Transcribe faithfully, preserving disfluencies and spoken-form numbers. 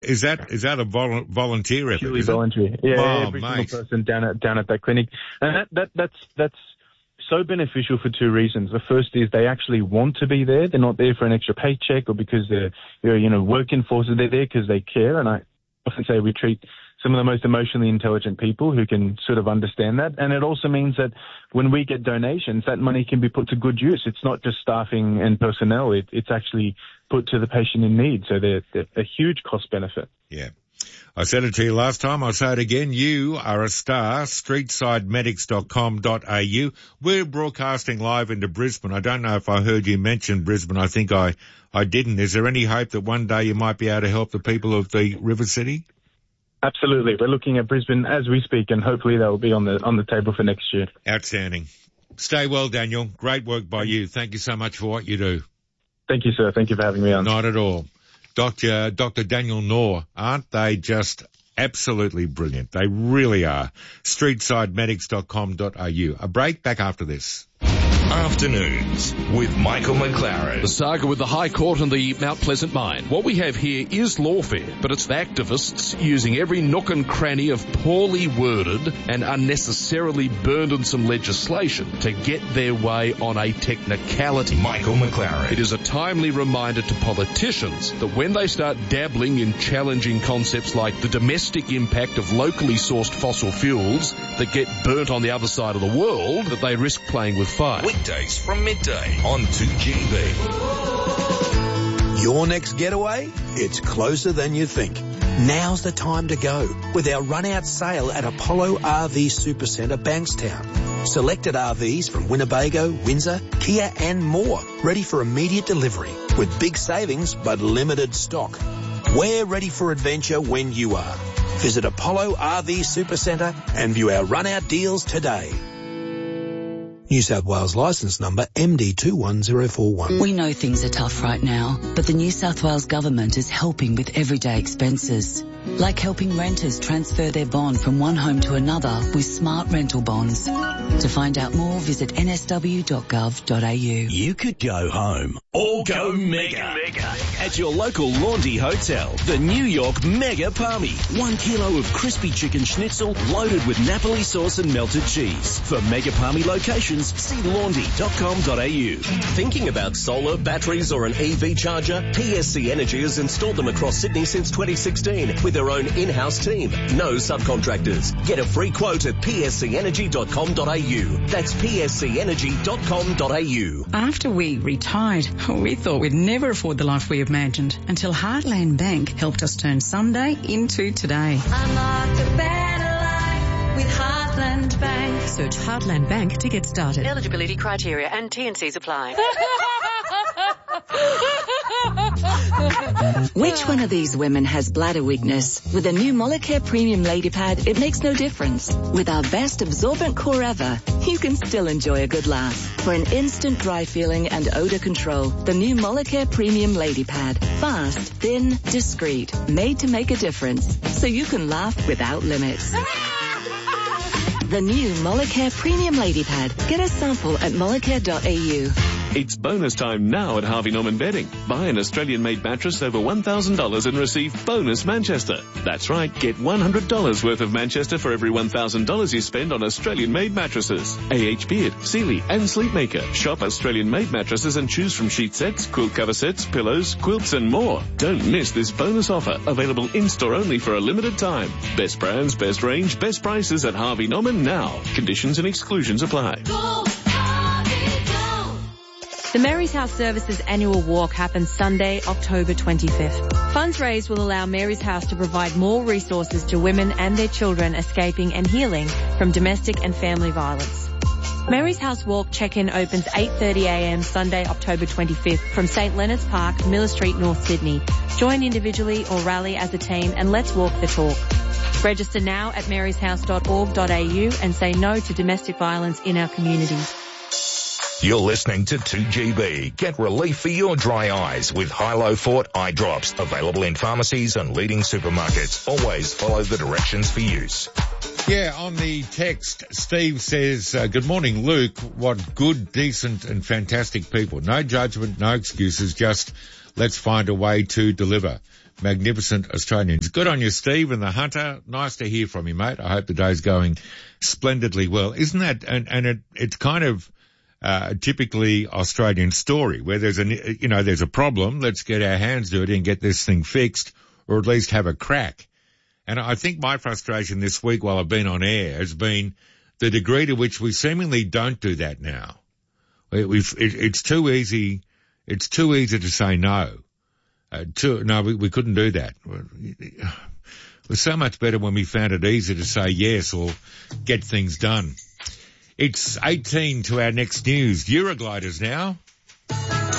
Is that is that a vol- volunteer effort? Purely voluntary. Yeah, oh, every mate. single person down at down at that clinic, and that, that that's that's so beneficial for two reasons. The first is they actually want to be there. They're not there for an extra paycheck or because they're, they're you know working forces. They're there because they care. And I often say we treat some of the most emotionally intelligent people who can sort of understand that. And it also means that when we get donations, that money can be put to good use. It's not just staffing and personnel. It, it's actually put to the patient in need. So they're, they're a huge cost benefit. Yeah. I said it to you last time. I'll say it again. You are a star. streetside medics dot com dot a u. We're broadcasting live into Brisbane. I don't know if I heard you mention Brisbane. I think I, I didn't. Is there any hope that one day you might be able to help the people of the River City? Absolutely. We're looking at Brisbane as we speak, and hopefully that will be on the on the table for next year. Outstanding. Stay well, Daniel. Great work by you. Thank you so much for what you do. Thank you, sir. Thank you for having me on. Not at all. Doctor Doctor Daniel Knorr, aren't they just absolutely brilliant? They really are. streetside medics dot com dot a u. A break, back after this. Afternoons with Michael McLaren. The saga with the High Court and the Mount Pleasant mine. What we have here is lawfare, but it's the activists using every nook and cranny of poorly worded and unnecessarily burdensome legislation to get their way on a technicality. Michael McLaren. It is a timely reminder to politicians that when they start dabbling in challenging concepts like the domestic impact of locally sourced fossil fuels that get burnt on the other side of the world, that they risk playing with fire. Weekdays from midday on two G B. Your next getaway? It's closer than you think. Now's the time to go with our run-out sale at Apollo R V Supercentre, Bankstown. Selected R Vs from Winnebago, Windsor, Kia and more, ready for immediate delivery with big savings but limited stock. We're ready for adventure when you are. Visit Apollo R V Supercentre and view our run-out deals today. New South Wales licence number M D two one zero four one. We know things are tough right now, but the New South Wales government is helping with everyday expenses, like helping renters transfer their bond from one home to another with smart rental bonds. To find out more, visit n s w dot gov dot a u. You could go home or go mega. mega at your local Laundry Hotel. The New York Mega Palmy. One kilo of crispy chicken schnitzel loaded with Napoli sauce and melted cheese. For Mega Palmy locations, see laundry dot com dot a u. Thinking about solar, batteries or an E V charger? P S C Energy has installed them across Sydney since twenty sixteen with their own in-house team. No subcontractors. Get a free quote at p s c energy dot com dot a u. That's p s c energy dot com dot a u. After we retired, we thought we'd never afford the life we imagined until Heartland Bank helped us turn Sunday into today. Unlock a better life with Heartland Bank. Search Heartland Bank to get started. Eligibility criteria and T and Cs apply. Which one of these women has bladder weakness? With a new Molicare Premium Lady Pad, it makes no difference. With our best absorbent core ever, you can still enjoy a good laugh. For an instant dry feeling and odor control, the new Molicare Premium Lady Pad. Fast, thin, discreet, made to make a difference, so you can laugh without limits. The new Molicare Premium Lady Pad. Get a sample at molicare dot a u. It's bonus time now at Harvey Norman Bedding. Buy an Australian-made mattress over one thousand dollars and receive bonus Manchester. That's right, get one hundred dollars worth of Manchester for every one thousand dollars you spend on Australian-made mattresses. A H Beard, Sealy and Sleepmaker. Shop Australian-made mattresses and choose from sheet sets, quilt cover sets, pillows, quilts and more. Don't miss this bonus offer, available in-store only for a limited time. Best brands, best range, best prices at Harvey Norman now. Conditions and exclusions apply. The Mary's House Services annual walk happens Sunday, October twenty-fifth. Funds raised will allow Mary's House to provide more resources to women and their children escaping and healing from domestic and family violence. Mary's House Walk check-in opens eight thirty a m Sunday, October twenty-fifth from St Leonard's Park, Miller Street, North Sydney. Join individually or rally as a team and let's walk the talk. Register now at marys house dot org dot a u and say no to domestic violence in our community. You're listening to two G B. Get relief for your dry eyes with Hilo Fort eye drops. Available in pharmacies and leading supermarkets. Always follow the directions for use. Yeah, on the text, Steve says, uh, good morning, Luke. What good, decent and fantastic people. No judgment, no excuses, just let's find a way to deliver. magnificent Australians. Good on you, Steve and the Hunter. Nice to hear from you, mate. I hope the day's going splendidly well. Isn't that, and, and it, it's kind of, uh, typically Australian story where there's a, you know, there's a problem. Let's get our hands dirty and get this thing fixed, or at least have a crack. And I think my frustration this week while I've been on air has been the degree to which we seemingly don't do that now. We, we've, it, it's too easy, it's too easy to say no. Uh, too, no, we, we couldn't do that. It was so much better when we found it easy to say yes or get things done. It's eighteen to our next news. Eurogliders now.